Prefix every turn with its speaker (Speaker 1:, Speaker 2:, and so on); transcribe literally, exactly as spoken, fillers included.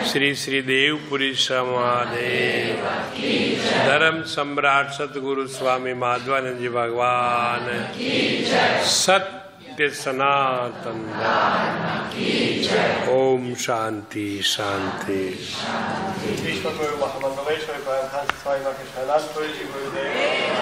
Speaker 1: श्री श्री देवपुरी महादेव, धर्म सम्राट सतगुरु स्वामी माधवानंद जी भगवान, सत्य सनातन। ओम शांति शांति।